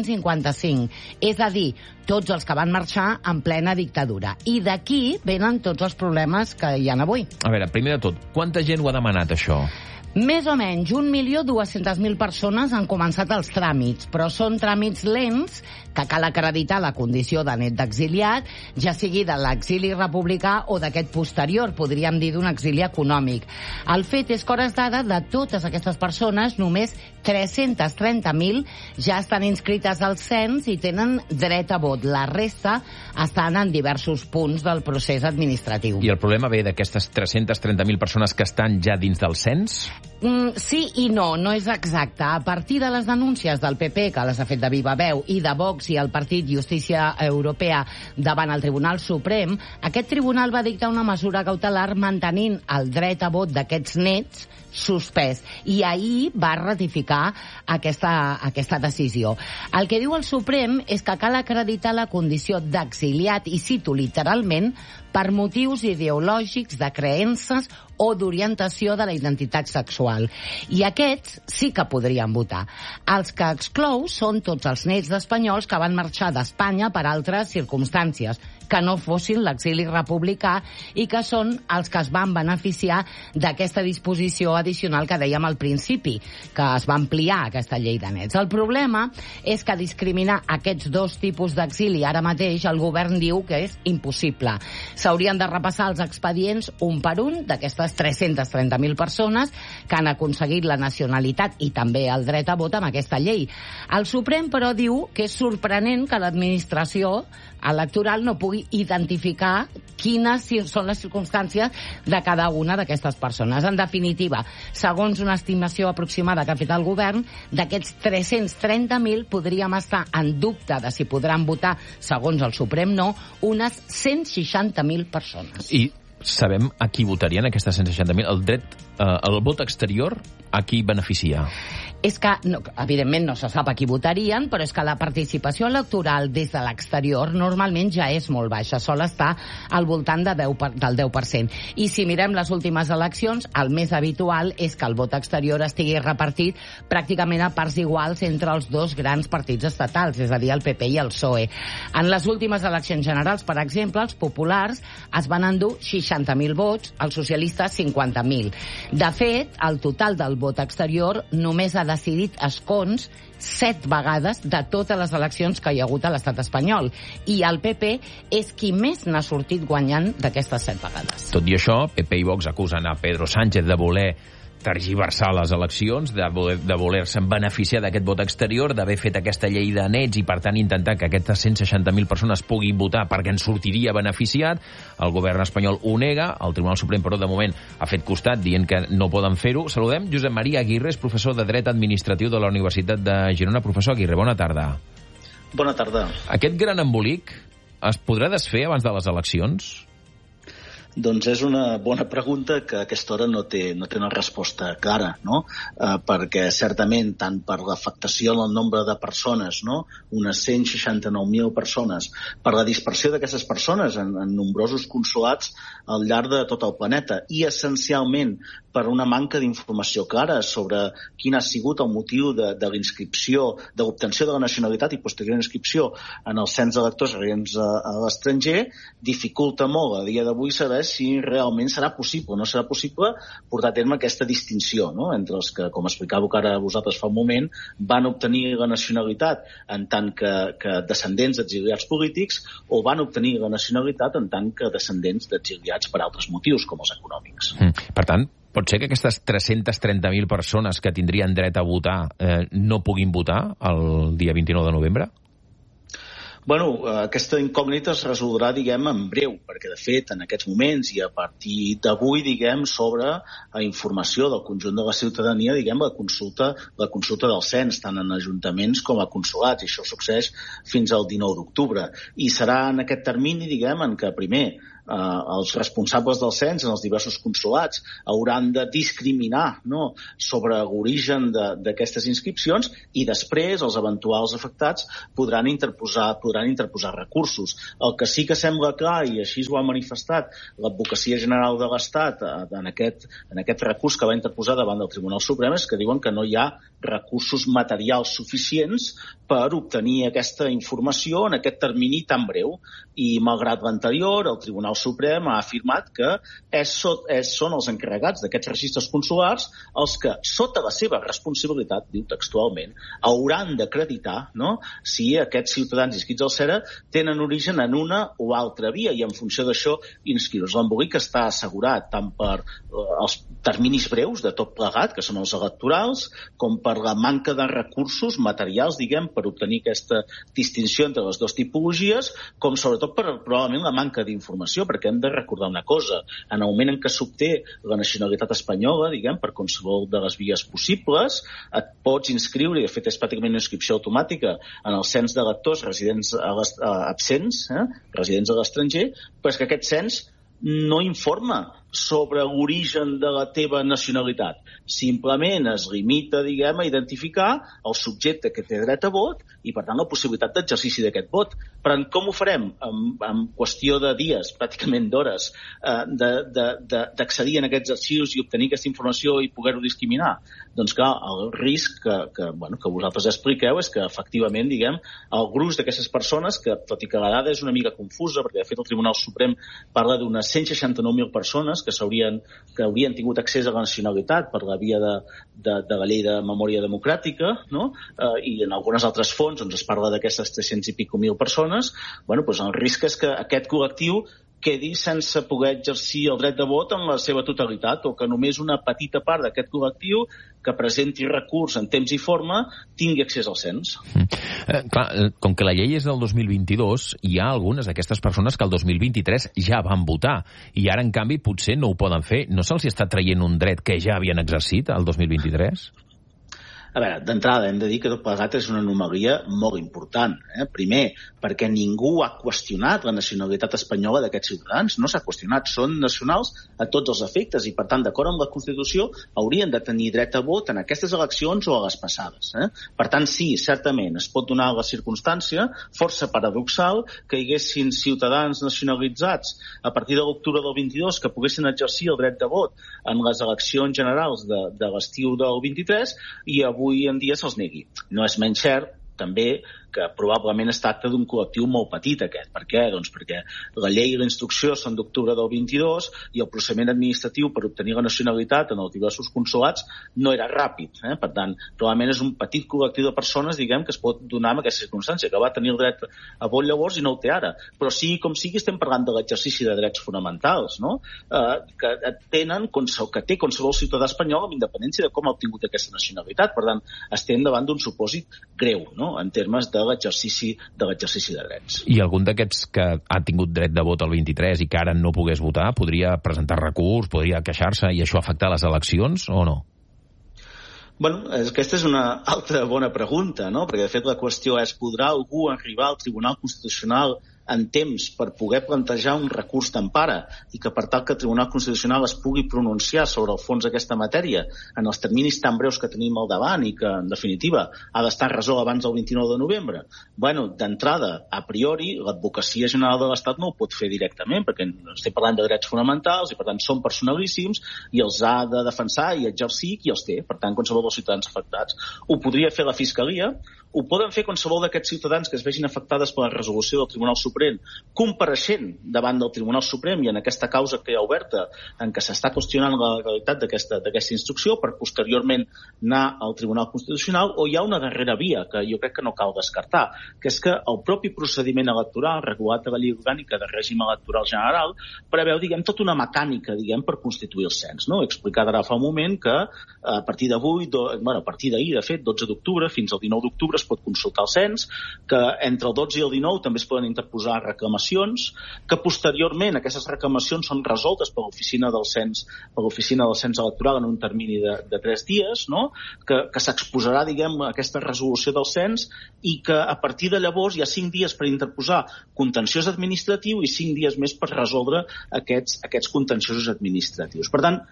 1955. És a dir, tots els que van marxar en plena dictadura. I d'aquí venen tots els problemes que hi ha avui. A veure, primer de tot, quanta gent ho ha demanat, això? Més o menys 1.200.000 persones han començat els tràmits, però són tràmits lents que cal acreditar la condició de net d'exiliat, ja sigui de l'exili republicà o d'aquest posterior, podríem dir d'un exili econòmic. El fet és que, hores d'ara, de totes aquestes persones, només 330.000 ja estan inscrites al cens i tenen dret a vot. La resta estan en diversos punts del procés administratiu. I el problema ve d'aquestes 330.000 persones que estan ja dins del cens? Sí i no, no és exacte. A partir de les denúncies del PP, que les ha fet de viva veu, i de Vox i el Partit Justícia Europea davant el Tribunal Suprem, aquest tribunal va dictar una mesura cautelar mantenint el dret a vot d'aquests nets suspès, i ahir va ratificar aquesta decisió. El que diu el Suprem és que cal acreditar la condició d'exiliat, i cito literalment, per motius ideològics, de creences o d'orientació de la identitat sexual. I aquests sí que podrien votar. Els que exclou són tots els nets d'espanyols que van marxar d'Espanya per altres circumstàncies, que no fossin l'exili republicà i que són els que es van beneficiar d'aquesta disposició addicional que dèiem al principi, que es va ampliar aquesta llei de nets. El problema és que discriminar aquests dos tipus d'exili ara mateix el govern diu que és impossible. S'haurien de repassar els expedients un per un d'aquestes 330.000 persones que han aconseguit la nacionalitat i també el dret a vot amb aquesta llei. El Suprem, però, diu que és sorprenent que l'administració electoral no pugui identificar quines són les circumstàncies de cada una d'aquestes persones. En definitiva, segons una estimació aproximada que ha fet el govern, d'aquests 330.000 podríem estar en dubte de si podran votar, segons el Suprem no, unes 160.000 persones. I sabem a qui votarien aquestes 160.000? El dret, el vot exterior, a qui beneficia? És que, no, evidentment, no se sap a qui votarien, però és que la participació electoral des de l'exterior normalment ja és molt baixa, sol estar al voltant del 10%. I si mirem les últimes eleccions, el més habitual és que el vot exterior estigui repartit pràcticament a parts iguals entre els dos grans partits estatals, és a dir, el PP i el PSOE. En les últimes eleccions generals, per exemple, els populars es van endur 60.000 vots, els socialistes 50.000. De fet, el total del vot exterior només ha decidit escons 7 vegades de totes les eleccions que hi ha hagut a l'estat espanyol. I el PP és qui més n'ha sortit guanyant d'aquestes 7 vegades. Tot i això, PP i Vox acusen a Pedro Sánchez de voler tergiversar les eleccions, de voler-se'n beneficiar d'aquest vot exterior, d'haver fet aquesta llei de nets i, per tant, intentar que aquestes 160.000 persones puguin votar perquè en sortiria beneficiat. El govern espanyol ho nega, el Tribunal Suprem, però, de moment, ha fet costat dient que no poden fer-ho. Saludem Josep Maria Aguirre, és professor de Dret Administratiu de la Universitat de Girona. Professor Aguirre, bona tarda. Bona tarda. Aquest gran embolic es podrà desfer abans de les eleccions? Doncs és una bona pregunta que a aquesta hora no té una resposta clara, no? Perquè certament, tant per l'afectació en el nombre de persones, no? Unes 169.000 persones, per la dispersió d'aquestes persones en nombrosos consolats al llarg de tot el planeta, i essencialment per una manca d'informació clara sobre quin ha sigut el motiu de l'inscripció, de l'obtenció de la nacionalitat i posterior inscripció en el cens d'electors residents a l'estranger, dificulta molt a dia d'avui saber si realment serà possible o no serà possible portar a terme aquesta distinció, no?, entre els que, com explicàveu que ara vosaltres fa un moment, van obtenir la nacionalitat en tant que descendents d'exiliats polítics o van obtenir la nacionalitat en tant que descendents d'exiliats per altres motius, com els econòmics. Per tant, pot ser que aquestes 330.000 persones que tindrien dret a votar no puguin votar el dia 29 de novembre? Bueno, aquesta incògnita es resoldrà, diguem, en breu, perquè, de fet, en aquests moments i a partir d'avui, diguem, sobre la informació del conjunt de la ciutadania, diguem, la consulta del cens, tant en ajuntaments com a consolats, i això succeeix fins al 19 d'octubre. I serà en aquest termini, diguem, en què, primer, els responsables del cens en els diversos consolats hauran de discriminar, no?, sobre l'origen d'aquestes inscripcions, i després els eventuals afectats podran interposar recursos. El que sí que sembla clar, i així ho ha manifestat l'Advocacia General de l'Estat en aquest recurs que va interposar davant del Tribunal Suprem, és que diuen que no hi ha recursos materials suficients per obtenir aquesta informació en aquest termini tan breu. I, malgrat l'anterior, el Tribunal Suprem ha afirmat que són els encarregats d'aquests registres consulars els que, sota la seva responsabilitat, diu textualment, hauran d'acreditar, no?, si aquests ciutadans inscrits al CERA tenen origen en una o altra via, i en funció d'això inscriure's. L'embolic està assegurat tant per els terminis breus de tot plegat, que són els electorals, com per la manca de recursos materials, diguem, per obtenir aquesta distinció entre les dues tipologies, com sobretot per probablement la manca d'informació, perquè hem de recordar una cosa: en el moment en què s'obté la nacionalitat espanyola, diguem, per qualsevol de les vies possibles, et pots inscriure, i de fet és pràcticament una inscripció automàtica, en el cens d'electors residents absents, residents a l'estranger, però és que aquest cens no informa sobre l'origen de la teva nacionalitat. Simplement es limita, diguem, a identificar el subjecte que té dret a vot i, per tant, la possibilitat d'exercici d'aquest vot. Però com ho farem? En qüestió de dies, pràcticament d'hores, d'accedir en aquests arxius i obtenir aquesta informació i poder-ho discriminar? Doncs clar, el risc que vosaltres expliqueu és que, efectivament, diguem, el gruix d'aquestes persones, que tot i que la dada és una mica confusa, perquè de fet el Tribunal Suprem parla d'unes 169.000 persones que haurien tingut accés a la nacionalitat per la via de la llei de memòria democràtica, no?, i en algunes altres fonts es parla d'aquestes 300 i pico mil persones. Doncs el risc és que aquest col·lectiu quedi sense poder exercir el dret de vot en la seva totalitat, o que només una petita part d'aquest col·lectiu que presenti recurs en temps i forma tingui accés al cens. Clar, com que la llei és del 2022, hi ha algunes d'aquestes persones que el 2023 ja van votar, i ara, en canvi, potser no ho poden fer. No se'ls està traient un dret que ja havien exercit el 2023? A veure, d'entrada hem de dir que tot plegat és una anomalia molt important. Primer, perquè ningú ha qüestionat la nacionalitat espanyola d'aquests ciutadans. No s'ha qüestionat, són nacionals a tots els efectes i, per tant, d'acord amb la Constitució, haurien de tenir dret a vot en aquestes eleccions o a les passades. Per tant, sí, certament, es pot donar la circumstància força paradoxal que hi haguessin ciutadans nacionalitzats a partir de l'octubre del 22 que poguessin exercir el dret de vot en les eleccions generals de l'estiu del 23 i avui en dia se'ls negui. No és menys cert, també, que probablement es tracta d'un col·lectiu molt petit aquest. Per què? Doncs perquè la llei i la instrucció són d'octubre del 22 i el procediment administratiu per obtenir la nacionalitat en els diversos consolats no era ràpid. Per tant, probablement és un petit col·lectiu de persones, diguem, que es pot donar en aquesta circumstància, que va tenir el dret a vot llavors i no el té ara. Però sigui com sigui, estem parlant de l'exercici de drets fonamentals, no?, que té qualsevol ciutadà espanyol amb independència de com ha obtingut aquesta nacionalitat. Per tant, estem davant d'un supòsit greu, no?, en termes de l'exercici de drets. I algun d'aquests que ha tingut dret de vot el 23 i que ara no pogués votar podria presentar recurs, podria queixar-se i això afectar les eleccions o no? Aquesta és una altra bona pregunta, no? Perquè de fet la qüestió és: podrà algú arribar al Tribunal Constitucional en temps per poder plantejar un recurs d'empara i que, per tal que el Tribunal Constitucional es pugui pronunciar sobre el fons d'aquesta matèria en els terminis tan breus que tenim al davant i que, en definitiva, ha d'estar resolt abans del 29 de novembre? D'entrada, a priori, l'Advocacia General de l'Estat no ho pot fer directament, perquè estem parlant de drets fonamentals i, per tant, són personalíssims i els ha de defensar i exercir qui els té. Per tant, qualsevol dels ciutadans afectats. Ho podria fer la Fiscalia, ho poden fer qualsevol d'aquests ciutadans que es vegin afectades per la resolució del Tribunal Suprem compareixent davant del Tribunal Suprem i en aquesta causa que hi ha oberta en què s'està qüestionant la legalitat d'aquesta instrucció per posteriorment anar al Tribunal Constitucional, o hi ha una darrera via que jo crec que no cal descartar, que és que el propi procediment electoral regulat a la Llei Orgànica de Règim Electoral General preveu, tota una mecànica, per constituir el cens, no? He explicat ara fa un moment que a partir d'avui, a partir d'ahir, de fet, 12 d'octubre, fins al 19 d'octubre es pot consultar el cens, que entre el 12 i el 19 també es poden interposar reclamacions, que posteriorment aquestes reclamacions són resoltes per l'oficina del cens electoral en un termini de 3 dies, no? Que s'exposarà, aquesta resolució del cens i que a partir de llavors hi ha 5 dies per interposar contenciós administratiu i 5 dies més per resoldre aquests contenciosos administratius. Per tant,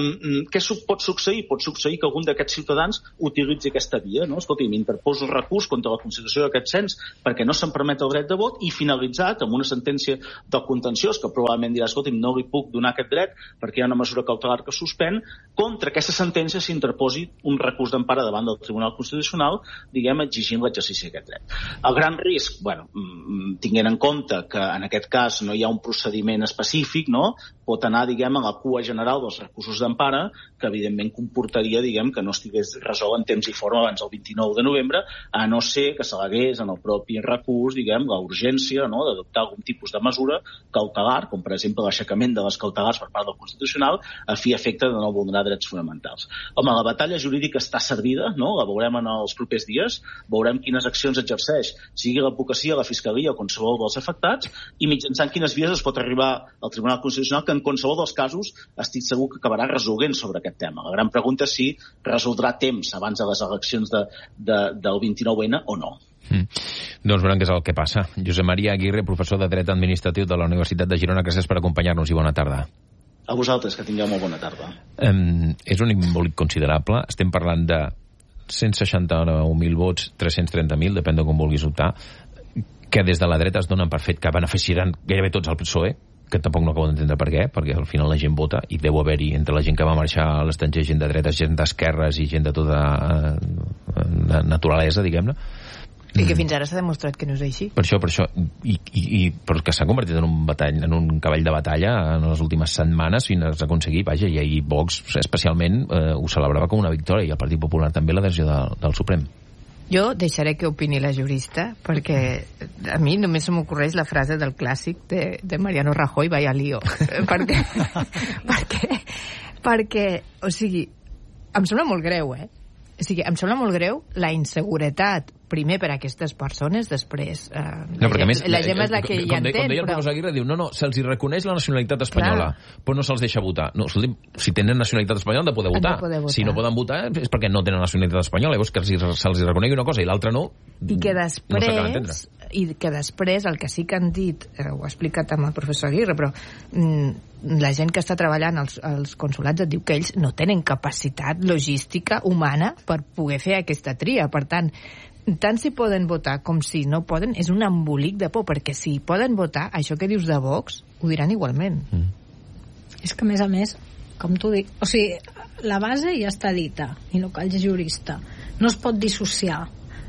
què pot succeir? Pot succeir que algun d'aquests ciutadans utilitzi aquesta via, no? Escolti, m'interposo un recurs contra la constitució d'aquest cens perquè no se'm permet el dret de vot i finalitzat amb una sentència del contenciós que probablement dirà, escolti, no li puc donar aquest dret perquè hi ha una mesura cautelar que suspèn, contra aquesta sentència s'interposi un recurs d'empara davant del Tribunal Constitucional, exigint l'exercici d'aquest dret. El gran risc, tinguent en compte que en aquest cas no hi ha un procediment específic, no? Pot anar, a la cua general dels recursos d'empara, que evidentment comportaria, que no estigués resolt en temps i forma abans del 29 de novembre, a no ser que s'al·legués en el propi recurs, la urgència, no?, d'adoptar algun tipus de mesura cautelar, com per exemple l'aixecament de les cautelars per part del Constitucional, a fi i efecte de no vulnerar drets fonamentals. Home, la batalla jurídica està servida, no?, la veurem en els propers dies, veurem quines accions exerceix, sigui l'advocacia, la fiscalia o qualsevol dels afectats, i mitjançant quines vies es pot arribar al Tribunal Constitucional, que en qualsevol dels casos estic segur que acabarà resolent sobre aquest tema. La gran pregunta és si resoldrà temps abans de les eleccions del 29N o no. Doncs veurem què és el que passa. Josep Maria Aguirre, professor de Dret Administratiu de la Universitat de Girona, gràcies per acompanyar-nos i bona tarda. A vosaltres, que tingueu molt bona tarda. És un embolic considerable. Estem parlant de 169.000 vots, 330.000, depèn de com vulguis optar, que des de la dreta es donen per fet que beneficiaran gairebé tots el PSOE, que tampoc no acabo d'entendre per què, perquè al final la gent vota i deu haver-hi entre la gent que va marxar a l'estranger gent de dretes, gent d'esquerres i gent de tota naturalesa, diguem-ne. I que fins ara s'ha demostrat que no és així. Per això, però que s'ha convertit en un cavall de batalla en les últimes setmanes fins a aconseguir, i ahir Vox especialment ho celebrava com una victòria i el Partit Popular també la decisió del Suprem. Jo deixaré que opini la jurista, perquè a mi només se m'ocorreix la frase del clàssic de Mariano Rajoy, vaya lío. perquè, o sigui, em sembla molt greu, em sembla molt greu la inseguretat, primer per a aquestes persones, després la gent és la que hi entén. Com deia el professor Aguirre, diu, no, se'ls reconeix la nacionalitat espanyola, però no se'ls deixa votar. No, escolti, si tenen nacionalitat espanyola han de poder votar. Si no poden votar és perquè no tenen nacionalitat espanyola, llavors que se'ls reconegui una cosa i l'altra no, i que després el que sí que han dit, ho ha explicat amb el professor Aguirre, però la gent que està treballant als consulats et diu que ells no tenen capacitat logística humana per poder fer aquesta tria. Per tant si poden votar com si no poden, és un embolic de por, perquè si poden votar, això que dius de Vox, ho diran igualment. És que, a més, com tu dic, o sigui, la base ja està dita, i no cal jurista. No es pot dissociar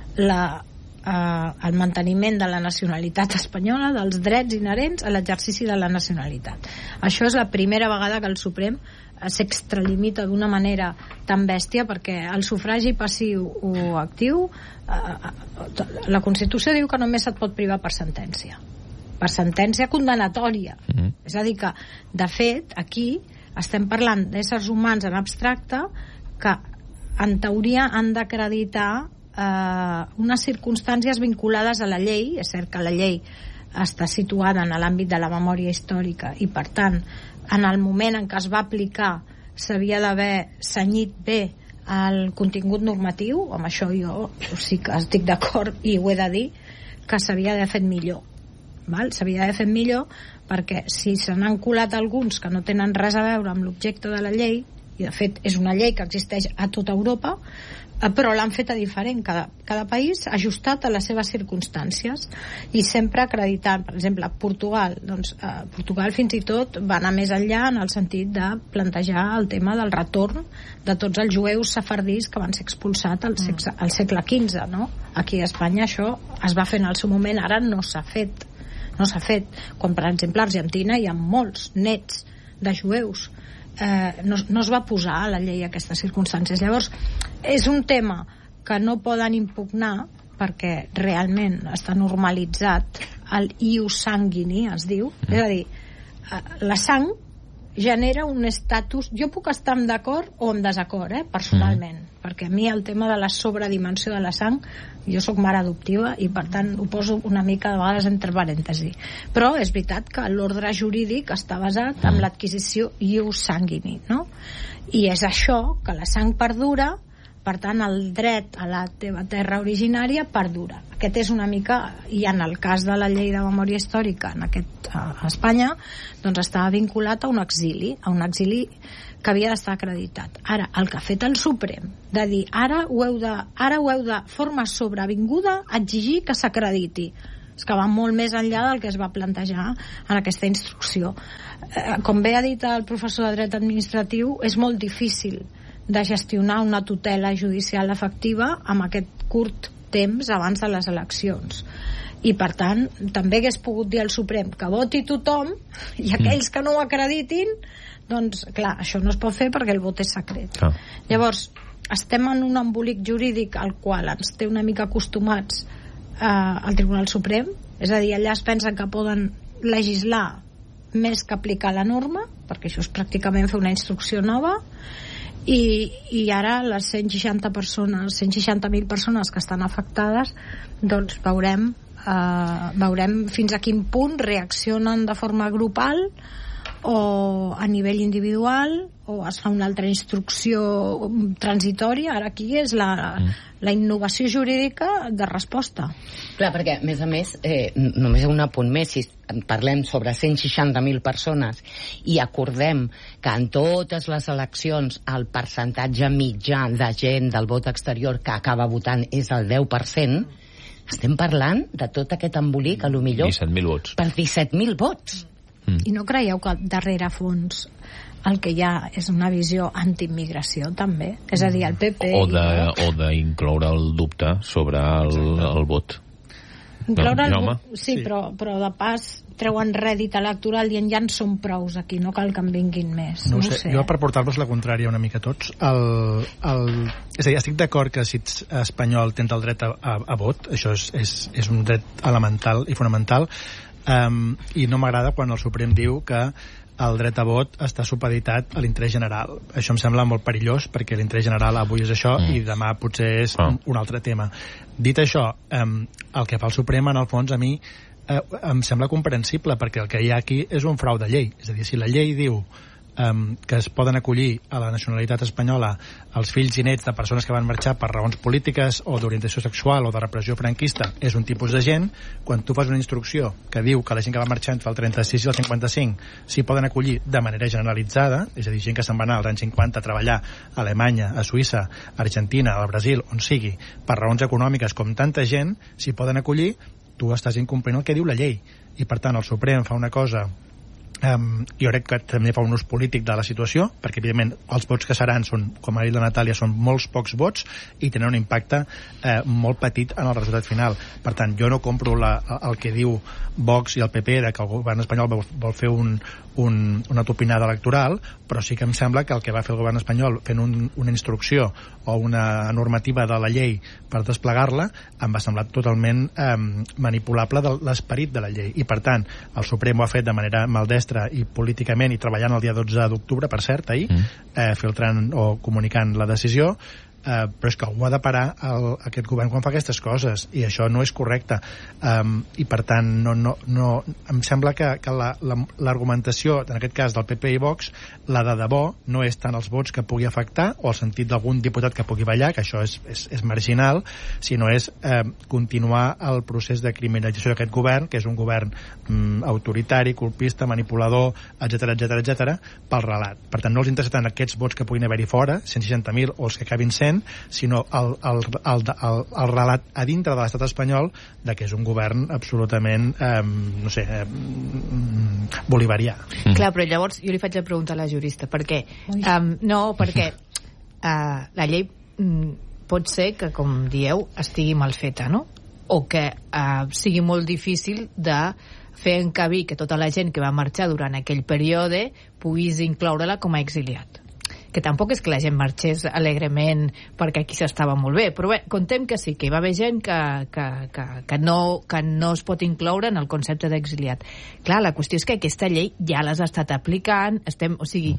el manteniment de la nacionalitat espanyola dels drets inherents a l'exercici de la nacionalitat. Això és la primera vegada que el Suprem s'extralimita d'una manera tan bèstia, perquè el sufragi passiu o actiu, la Constitució diu que només se't pot privar per sentència condenatòria. És a dir que, de fet, aquí estem parlant d'éssers humans en abstracte que en teoria han d'acreditar unes circumstàncies vinculades a la llei. És cert que la llei està situada en l'àmbit de la memòria històrica i, per tant, en el moment en què es va aplicar s'havia d'haver cenyit bé el contingut normatiu. Amb això jo sí que estic d'acord i ho he de dir, que s'havia d'haver fet millor. S'havia d'haver fet millor, perquè si se n'han colat alguns que no tenen res a veure amb l'objecte de la llei, i de fet és una llei que existeix a tota Europa, però l'han feta diferent, cada país ajustat a les seves circumstàncies i sempre acreditant, per exemple Portugal, doncs Portugal fins i tot va anar més enllà en el sentit de plantejar el tema del retorn de tots els jueus sefardís que van ser expulsats al segle XV, no? Aquí a Espanya això es va fer en el seu moment, ara no s'ha fet, quan per exemple a Argentina hi ha molts nets de jueus, no es va posar a la llei aquestes circumstàncies. Llavors és un tema que no poden impugnar perquè realment està normalitzat el ius sanguini, es diu, és a dir, la sang genera un estatus. Jo puc estar en d'acord o en desacord, personalment, perquè a mi el tema de la sobredimensió de la sang, jo sóc mare adoptiva i per tant ho poso una mica de vegades entre parèntesi, però és veritat que l'ordre jurídic està basat en l'adquisició ius sanguini, no? I és això, que la sang perdura, per tant el dret a la teva terra originària perdura. Aquest és una mica, i en el cas de la llei de memòria històrica a Espanya, doncs estava vinculat a un exili que havia d'estar acreditat. Ara, el que ha fet el Suprem, de dir ara ho heu de forma sobrevinguda exigir que s'acrediti, és que va molt més enllà del que es va plantejar en aquesta instrucció. Com bé ha dit el professor de dret administratiu, és molt difícil de gestionar una tutela judicial efectiva amb aquest curt temps abans de les eleccions. I per tant, també hagués pogut dir al Suprem que voti tothom i aquells que no ho acreditin, doncs clar, això no es pot fer perquè el vot és secret. Llavors, estem en un embolic jurídic al qual ens té una mica acostumats al Tribunal Suprem, és a dir, allà es pensen que poden legislar més que aplicar la norma, perquè això és pràcticament fer una instrucció nova, i ara les 160.000 persones que estan afectades, doncs veurem fins a quin punt reaccionen de forma grupal o a nivell individual, o es fa una altra instrucció transitòria. Ara aquí és la innovació jurídica de resposta. Clar, perquè a més, només un apunt més, si parlem sobre 160.000 persones i acordem que en totes les eleccions el percentatge mitjà de gent del vot exterior que acaba votant és el 10%, estem parlant de tot aquest embolic, a lo millor 17.000 vots. Per 17.000 vots. I no creieu que darrere fons el que hi ha és una visió antiimmigració també? És a dir, el PP... O d'incloure el dubte sobre el vot. Sí, però de pas treuen rèdit electoral dient ja en som prous aquí, no cal que en vinguin més. No ho sé. Jo, per portar-vos la contrària una mica tots, és a dir, estic d'acord que si ets espanyol tens el dret a vot, això és un dret elemental i fonamental, i no m'agrada quan el Suprem diu que el dret a vot està supeditat a l'interès general. Això em sembla molt perillós, perquè l'interès general avui és això i demà potser és un altre tema. Dit això, el que fa el Suprem, en el fons, a mi em sembla comprensible, perquè el que hi ha aquí és un frau de llei. És a dir, si la llei diu que es poden acollir a la nacionalitat espanyola els fills i nets de persones que van marxar per raons polítiques o d'orientació sexual o de repressió franquista, és un tipus de gent. Quan tu fas una instrucció que diu que la gent que va marxar entre el 36 i el 55 s'hi poden acollir de manera generalitzada, és a dir, gent que se'n va anar als anys 50 a treballar a Alemanya, a Suïssa, a Argentina, al Brasil, on sigui, per raons econòmiques, com tanta gent s'hi poden acollir, tu estàs incomplint el que diu la llei. I per tant el Suprem fa una cosa, jo crec que també fa un ús polític de la situació, perquè evidentment els vots que seran són, com ha dit la Natàlia, són molts pocs vots i tenen un impacte molt petit en el resultat final. Per tant, jo no compro el que diu Vox i el PP de que el govern espanyol vol fer una topinada electoral, però sí que em sembla que el que va fer el govern espanyol fent una instrucció o una normativa de la llei per desplegar-la em va semblar totalment manipulable de l'esperit de la llei, i per tant el Suprem ho ha fet de manera maldestra i políticament, i treballant el dia 12 d'octubre, per cert, ahir, filtrant o comunicant la decisió, però és que algú ha de parar aquest govern quan fa aquestes coses, i això no és correcte, i per tant no, em sembla que l'argumentació en aquest cas del PP i Vox, la de debò no és tant els vots que pugui afectar o el sentit d'algun diputat que pugui ballar, que això és marginal, sinó és continuar el procés de criminalització d'aquest govern, que és un govern autoritari, colpista, manipulador, etc, pel relat. Per tant, no els interessa tant aquests vots que puguin haver-hi fora, 160.000 o els que acabin sent, moment, sinó el relat a dintre de l'estat espanyol de que és un govern absolutament, bolivarià. Clar, però llavors jo li faig la pregunta a la jurista. Per què? Perquè la llei pot ser que, com dieu, estigui mal feta, no? O que sigui molt difícil de fer encabir que tota la gent que va marxar durant aquell període puguis incloure-la com a exiliat. Que tampoc és que la gent marxés alegrement perquè aquí s'estava molt bé, però bé, contem que sí, que hi va haver gent que no es pot incloure en el concepte d'exiliat. Clar, la qüestió és que aquesta llei ja l'has estat aplicant, estem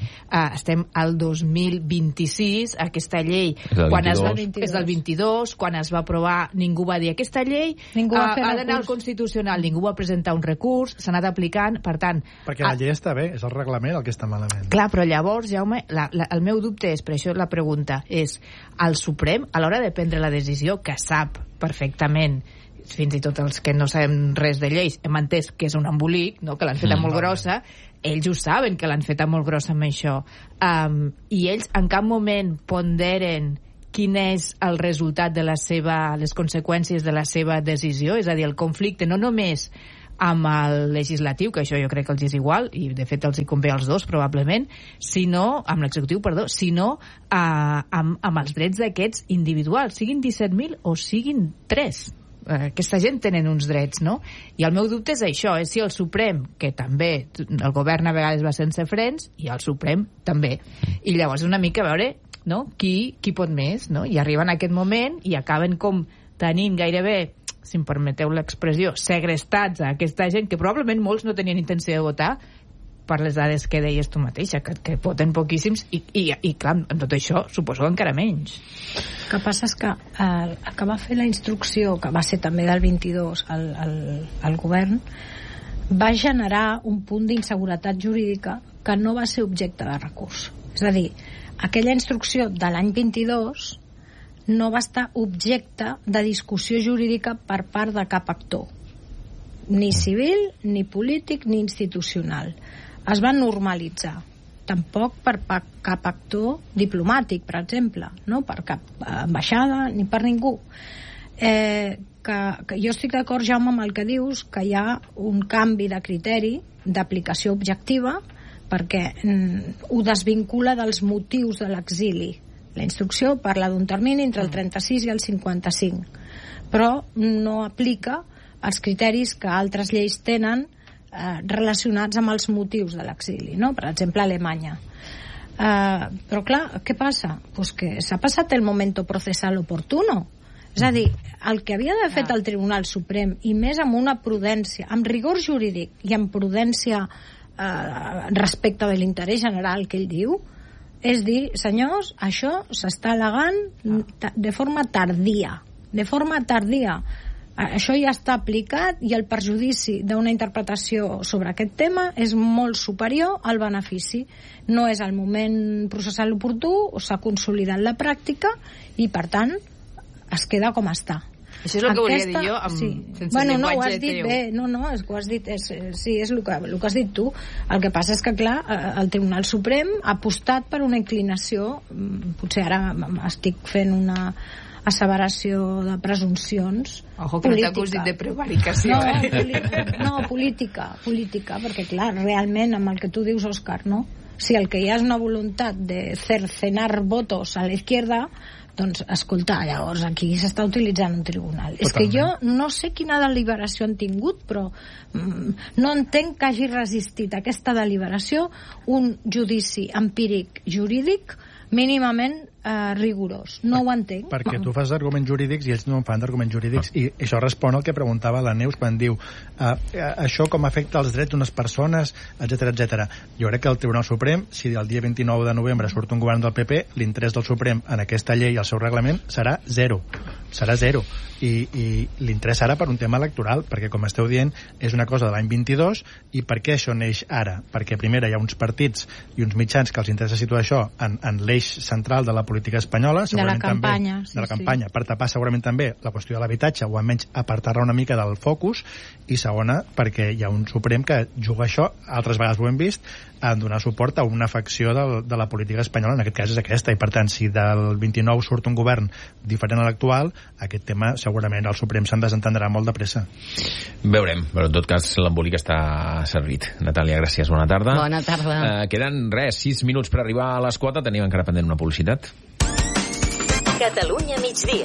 al 2026, aquesta llei és del 22, quan es va aprovar ningú va dir aquesta llei ha d'anar al Constitucional, ningú va presentar un recurs, s'ha anat aplicant, per tant... Perquè la llei està bé, és el reglament el que està malament. Clar, però llavors, Jaume, el meu dubte és, per això la pregunta és, el Suprem, a l'hora de prendre la decisió, que sap perfectament, fins i tot els que no sabem res de lleis, hem entès que és un embolic, no? Que l'han feta molt grossa, ells ho saben que l'han feta molt grossa amb això, i ells en cap moment ponderen quin és el resultat de les conseqüències de la seva decisió, és a dir, el conflicte no només amb el legislatiu, que això jo crec que els és igual, i de fet els hi convé als dos probablement, sinó amb l'executiu, sinó amb els drets d'aquests individuals, siguin 17.000 o siguin 3. Aquesta gent tenen uns drets, no? I el meu dubte és això, és si el Suprem, que també el govern a vegades va sense frens, i el Suprem també. I llavors una mica veure, no?, qui pot més, no? I arriben a aquest moment i acaben com tenint gairebé, si em permeteu l'expressió, segrestats a aquesta gent que probablement molts no tenien intenció de votar per les dades que deies tu mateixa, que voten poquíssims i clar, amb tot això suposo encara menys. El que passa és que el que va fer la instrucció, que va ser també del 22 al govern, va generar un punt d'inseguretat jurídica que no va ser objecte de recurs. És a dir, aquella instrucció de l'any 22 no va estar objecte de discussió jurídica per part de cap actor, ni civil, ni polític, ni institucional. Es va normalitzar. Tampoc per cap actor diplomàtic, per exemple, no? Per cap ambaixada, ni per ningú. Que jo estic d'acord, Jaume, amb el que dius, que hi ha un canvi de criteri d'aplicació objectiva perquè ho desvincula dels motius de l'exili. La instrucció parla d'un termini entre el 36 i el 55, però no aplica els criteris que altres lleis tenen relacionats amb els motius de l'exili, no? Per exemple, Alemanya. Però clar, què passa? Pues que s'ha passat el momento procesal oportuno. És a dir, el que havia d'haver fet el Tribunal Suprem, i més amb una prudència, amb rigor jurídic i amb prudència respecte de l'interès general que ell diu, és dir, senyors, això s'està al·legant de forma tardia. Això ja està aplicat i el perjudici d'una interpretació sobre aquest tema és molt superior al benefici. No és el moment processal oportú, s'ha consolidat la pràctica i, per tant, es queda com està. Això és el que volia dir jo sense llenguatge ho has dit bé, és que ho has dit, sí, és el que has dit tu. El que passa és que, clar, el Tribunal Suprem ha apostat per una inclinació, potser ara estic fent una asseveració de presumpcions. Ojo, que no t'acus dit de prevaricació. Política, perquè, clar, realment, amb el que tu dius, Òscar, no? Si el que hi ha és una voluntat de cercenar votos a la izquierda, doncs, escolta, llavors aquí s'està utilitzant un tribunal. Totalment. És que jo no sé quina deliberació han tingut, però no entenc que hagi resistit aquesta deliberació un judici empíric jurídic mínimament rigorós. No ho entenc. Perquè tu fas arguments jurídics i ells no en fan d'arguments jurídics, i això respon al que preguntava la Neus quan diu això com afecta els drets d'unes persones, etc. Jo crec que el Tribunal Suprem, si el dia 29 de novembre surt un govern del PP, l'interès del Suprem en aquesta llei i el seu reglament serà zero. I l'interès ara per un tema electoral, perquè, com esteu dient, és una cosa de l'any 22. I per què això neix ara? Perquè, primera, hi ha uns partits i uns mitjans que els interessa situar això en l'eix central de la política espanyola, de la campanya, de la campanya, per tapar segurament també la qüestió de l'habitatge, o almenys apartar-la una mica del focus, i segona, perquè hi ha un Suprem que juga això, altres vegades ho hem vist, en donar suport a una facció de la política espanyola, en aquest cas és aquesta, i per tant, si del 29 surt un govern diferent a l'actual, aquest tema segurament el Suprem se'n desentendrà molt de pressa. Veurem, però en tot cas l'embolic està servit. Natàlia, gràcies, bona tarda. Bona tarda. Queden 6 minuts per arribar a les 4, tenim encara pendent una publicitat. Catalunya migdia.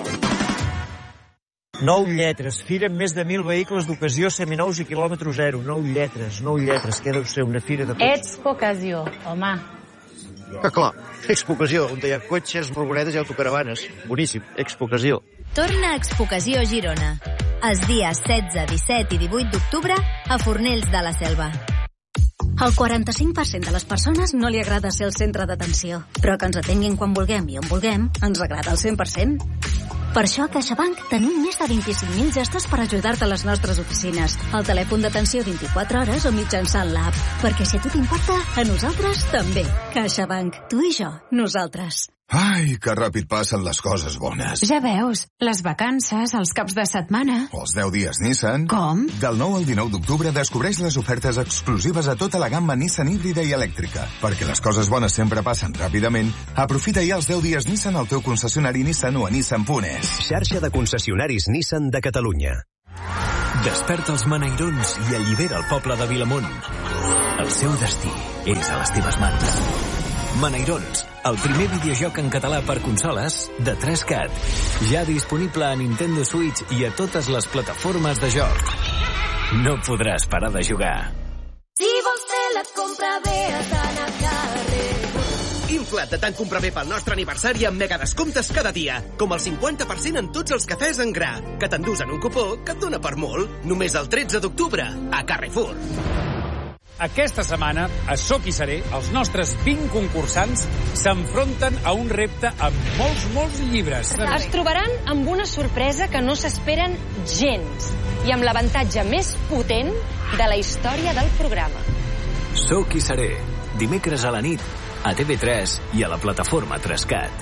9 lletres, fira amb més de 1.000 vehicles d'ocasió seminous i quilòmetre zero. 9 lletres, que deu ser una fira de... Expocasió, home. Que clar, Expocació, on hi ha cotxes, furgonetes i autocaravanes. Boníssim, Expocasió. Torna a Expocació Girona. Els dies 16, 17 i 18 d'octubre a Fornells de la Selva. Al 45% de les persones no li agrada ser el centre d'atenció, però que ens atenguin quan vulguem i on vulguem ens agrada al 100%. Per això a CaixaBank tenim més de 25.000 gestors per ajudar-te a les nostres oficines, al telèfon d'atenció 24 hores o mitjançant l'app. Perquè si a tu t'importa, a nosaltres també. CaixaBank, tu i jo, nosaltres. Ai, que ràpid passen les coses bones. Ja veus, les vacances, els caps de setmana... Els 10 dies Nissan... Com? Del 9 al 19 d'octubre descobreix les ofertes exclusives a tota la gamma Nissan híbrida i elèctrica. Perquè les coses bones sempre passen ràpidament, aprofita ja els 10 dies Nissan al teu concessionari Nissan o a Nissan.es. Xarxa de concessionaris Nissan de Catalunya. Desperta els Menairons i allibera el poble de Vilamont. El seu destí és a les teves mans. Menairons, el primer videojoc en català per consoles de 3CAT. Ja disponible a Nintendo Switch i a totes les plataformes de joc. No podràs parar de jugar. Si vols fer la compra bé a tant a carrer. Infla't de tant comprar bé pel nostre aniversari amb mega descomptes cada dia, com el 50% en tots els cafès en gra, que t'endús en un cupó que et dona per molt, només el 13 d'octubre, a Carrefour. Aquesta setmana, a Soc i Seré, els nostres 20 concursants s'enfronten a un repte amb molts llibres. Es trobaran amb una sorpresa que no s'esperen gens i amb l'avantatge més potent de la història del programa. Soc i Seré, dimecres a la nit, a TV3 i a la plataforma 3CAT.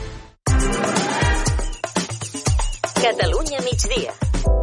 Catalunya migdia.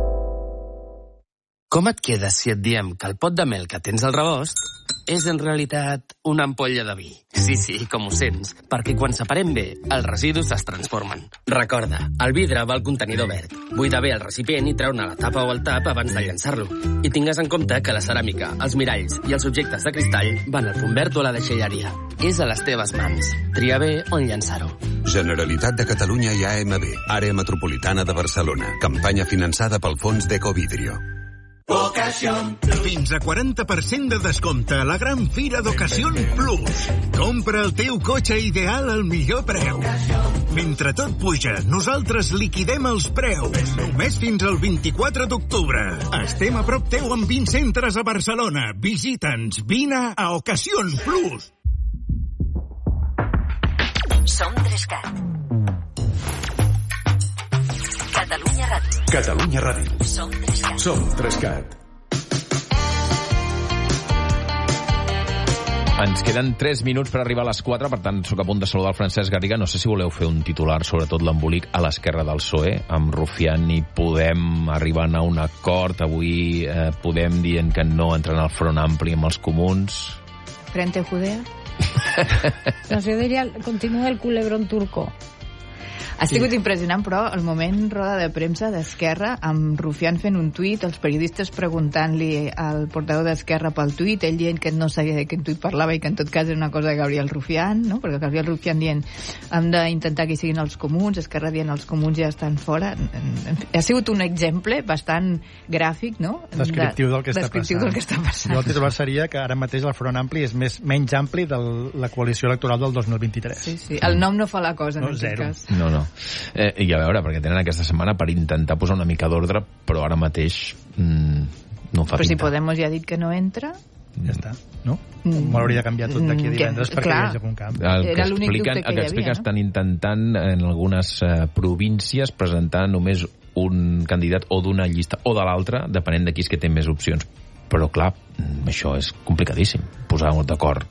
Com et quedes si et diem que el pot de mel que tens al rebost és en realitat una ampolla de vi? Sí, com ho sents, perquè quan separem bé, els residus es transformen. Recorda, el vidre va al contenidor verd. Buida bé el recipient i treu-ne la tapa o el tap abans de llançar-lo. I tingues en compte que la ceràmica, els miralls i els objectes de cristall van al font verd o a la deixalleria. És a les teves mans. Tria bé on llançar-ho. Generalitat de Catalunya i AMB, Àrea Metropolitana de Barcelona. Campanya finançada pel Fons d'Ecovidrio. Fins a 40% de descompte a la gran fira d'Ocasión Plus. Compra el teu cotxe ideal al millor preu. Mentre tot puja, nosaltres liquidem els preus. Només fins al 24 d'octubre. Estem a prop teu amb 20 centres a Barcelona. Visita'ns, vine a Ocasión Plus. Som 3CAT. Catalunya Ràdio. Catalunya Ràdio. Som 3CAT. Som 3CAT. Ens queden 3 minuts per arribar a les 4, per tant, sóc a punt de saludar el Francesc Garriga. No sé si voleu fer un titular, sobretot l'embolic a l'esquerra del PSOE, amb Rufián i Podem arribant a un acord. Avui Podem dient que no entren al Front Ampli amb els comuns. Frente Judea. No sé, diria, continua el culebrón turco. Ha sigut impressionant, però, el moment roda de premsa d'Esquerra, amb Rufián fent un tuit, els periodistes preguntant-li al portador d'Esquerra pel tuit, ell dient que no sabia de quin tuit parlava i que en tot cas era una cosa de Gabriel Rufián, no? Perquè Gabriel Rufián dient hem d'intentar que hi siguin els comuns, Esquerra dient els comuns ja estan fora. Ha sigut un exemple bastant gràfic, no? Descriptiu del que està passant. El titular seria que ara mateix el Front Ampli és menys ampli de la coalició electoral del 2023. Sí. El nom no fa la cosa, en aquest cas. No. I a veure, perquè tenen aquesta setmana per intentar posar una mica d'ordre, però ara mateix no fa però pinta. Si Podemos ja ha dit que no entra... Ja està, no? M'hauria de canviar tot d'aquí a divendres perquè hi hagi algun camp. El que explica estan intentant en algunes províncies presentar només un candidat o d'una llista o de l'altra, depenent de qui és que té més opcions. Però clar, això és complicadíssim, posar d'acord.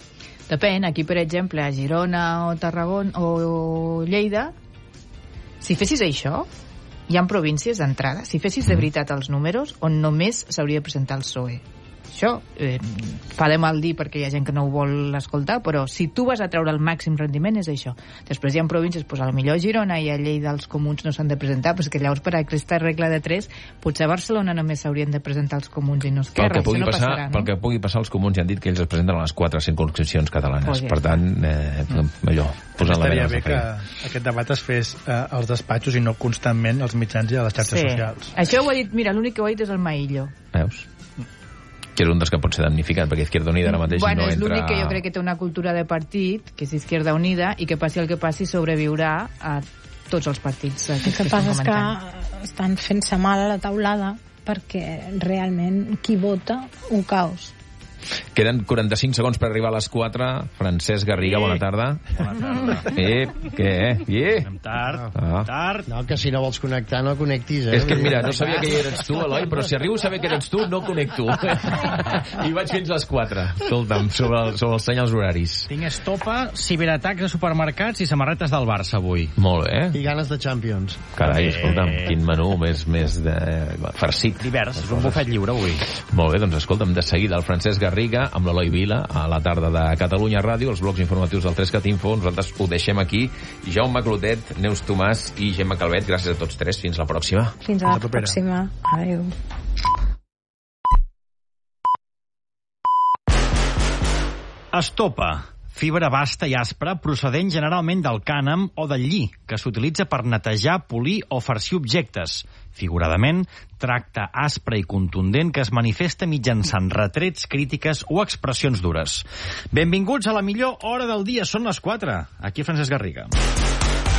Depèn, aquí per exemple a Girona o Tarragona o Lleida, si fessis això, hi ha províncies d'entrada, si fessis de veritat els números on només s'hauria de presentar el PSOE. Això fa de mal dir perquè hi ha gent que no ho vol escoltar, però si tu vas a treure el màxim rendiment és això. Després hi ha províncies, doncs potser a Girona i a Lleida els comuns no s'han de presentar, perquè llavors per aquesta regla de 3 potser a Barcelona només s'haurien de presentar els comuns i no Esquerra. Pel que pugui passar, els comuns ja han dit que ells es presenten a les 4 circumscripcions catalanes. Per tant, allò, posant la vena. Estaria bé que aquest debat es fes als despatxos i no constantment als mitjans i a les xarxes socials. Això ho ha dit, mira, l'únic que ho ha dit és el Maillo. Veus? Que és un dels que pot ser damnificat, perquè Izquierda Unida ara mateix no entra... És l'únic que jo crec que té una cultura de partit, que és Izquierda Unida, i que passi el que passi sobreviurà a tots els partits. El que passa és que estan fent-se mal a la taulada perquè realment qui vota un caos. Queden 45 segons per arribar a les 4. Francesc Garriga, bona tarda. Bona tarda. Què? Anem tard. No, que si no vols connectar, no connectis, És que, mira, no sabia que hi eres tu, Eloi, però si arribo a saber que eres tu, no connecto. I vaig fins a les 4. Escolta'm, sobre els senyals horaris. Tinc estopa, ciberatacs a supermercats i samarretes del Barça avui. Molt bé. I ganes de Champions. Carai, escolta'm, quin menú més de farcit. Divers, és un bufet lliure avui. Molt bé, doncs escolta'm, de seguida el Francesc Garriga amb l'Eloi Vila a la tarda de Catalunya Ràdio, els blocs informatius del 3CAT Info. Nosaltres ho deixem aquí. Jaume Clotet, Neus Tomàs i Gemma Calvet, gràcies a tots tres. Fins la pròxima. Fins a la pròxima. Adéu. Estopa. Fibra basta i aspra procedent generalment del cànem o del lli, que s'utilitza per netejar, polir o farcir objectes. Figuradament, tracte aspre i contundent que es manifesta mitjançant retrets, crítiques o expressions dures. Benvinguts a la millor hora del dia, són les 4. Aquí Francesc Garriga.